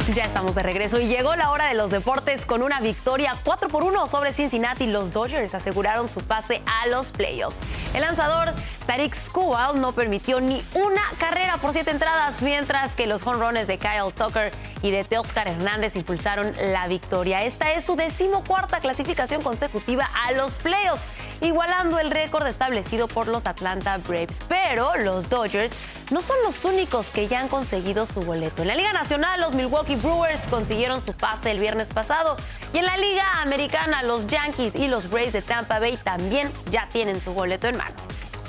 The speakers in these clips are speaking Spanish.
Ya estamos de regreso y llegó la hora de los deportes con una victoria 4-1 sobre Cincinnati. Los Dodgers aseguraron su pase a los playoffs. El lanzador Tarik Skubal no permitió ni una carrera por 7 entradas, mientras que los jonrones de Kyle Tucker y de Teoscar Hernández impulsaron la victoria. Esta es su 14ª clasificación consecutiva a los playoffs, igualando el récord establecido por los Atlanta Braves. Pero los Dodgers no son los únicos que ya han conseguido su boleto. En la Liga Nacional, los Milwaukee Brewers consiguieron su pase el viernes pasado. Y en la Liga Americana, los Yankees y los Braves de Tampa Bay también ya tienen su boleto en mano.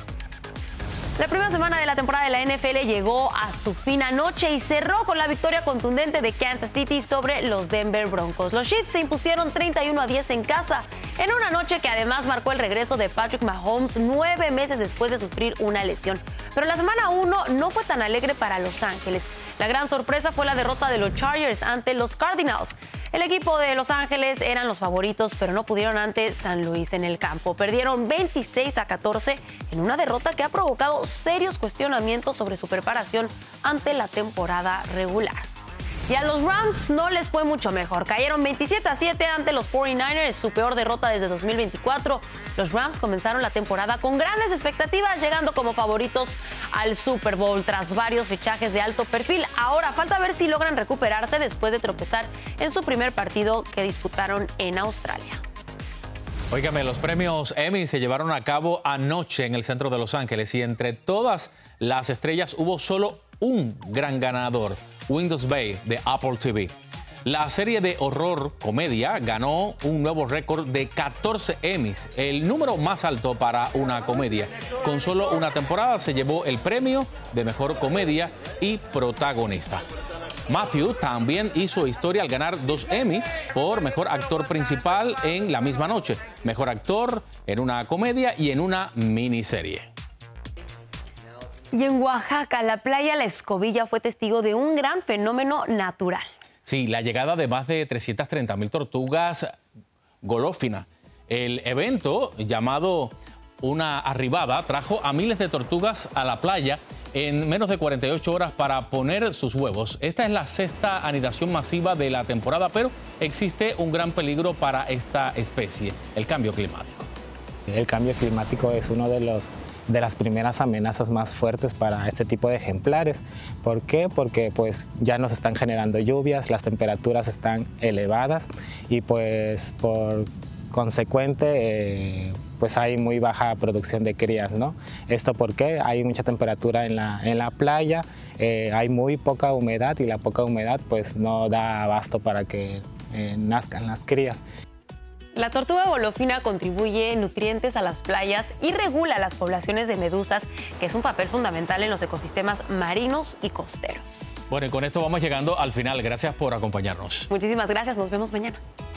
La primera semana de la temporada de la NFL llegó a su fin anoche y cerró con la victoria contundente de Kansas City sobre los Denver Broncos. Los Chiefs se impusieron 31-10 en casa, en una noche que además marcó el regreso de Patrick Mahomes 9 meses después de sufrir una lesión. Pero la semana 1 no fue tan alegre para Los Ángeles. La gran sorpresa fue la derrota de los Chargers ante los Cardinals. El equipo de Los Ángeles eran los favoritos, pero no pudieron ante San Luis en el campo. Perdieron 26-14 en una derrota que ha provocado serios cuestionamientos sobre su preparación ante la temporada regular. Y a los Rams no les fue mucho mejor. Cayeron 27-7 ante los 49ers, su peor derrota desde 2024. Los Rams comenzaron la temporada con grandes expectativas, llegando como favoritos al Super Bowl tras varios fichajes de alto perfil. Ahora falta ver si logran recuperarse después de tropezar en su primer partido que disputaron en Australia. Óigame, los premios Emmy se llevaron a cabo anoche en el centro de Los Ángeles y entre todas las estrellas hubo solo un gran ganador, Windows Bay de Apple TV. La serie de horror comedia ganó un nuevo récord de 14 Emmys, el número más alto para una comedia. Con solo una temporada se llevó el premio de mejor comedia y protagonista. Matthew también hizo historia al ganar 2 Emmy por mejor actor principal en la misma noche, mejor actor en una comedia y en una miniserie. Y en Oaxaca, la playa La Escobilla fue testigo de un gran fenómeno natural. Sí, la llegada de más de 330,000 tortugas golófina. El evento, llamado Una Arribada, trajo a miles de tortugas a la playa en menos de 48 horas para poner sus huevos. Esta es la 6ª anidación masiva de la temporada, pero existe un gran peligro para esta especie, el cambio climático. El cambio climático es uno de las primeras amenazas más fuertes para este tipo de ejemplares. ¿Por qué? Porque pues ya nos están generando lluvias, las temperaturas están elevadas y pues por consecuente pues hay muy baja producción de crías, ¿no? ¿Esto por qué? Hay mucha temperatura en la playa, hay muy poca humedad y la poca humedad pues no da abasto para que nazcan las crías. La tortuga golofina contribuye nutrientes a las playas y regula las poblaciones de medusas, que es un papel fundamental en los ecosistemas marinos y costeros. Bueno, y con esto vamos llegando al final. Gracias por acompañarnos. Muchísimas gracias. Nos vemos mañana.